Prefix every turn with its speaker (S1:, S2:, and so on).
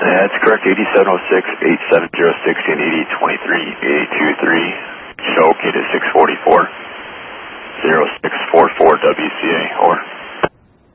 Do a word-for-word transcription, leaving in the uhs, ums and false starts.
S1: That's correct, eighty-seven oh six, eight seven zero six, and eighty twenty-three, eight two three. Show located six forty-four, zero six four four W C A, over.